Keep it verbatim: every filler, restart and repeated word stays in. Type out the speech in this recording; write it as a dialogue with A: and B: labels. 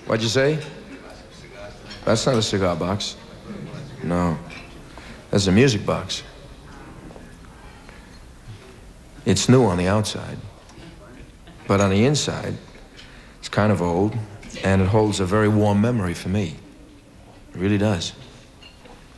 A: What'd you say? That's not a cigar box. No. That's a music box. It's new on the outside. But on the inside, it's kind of old, and it holds a very warm memory for me. It really does.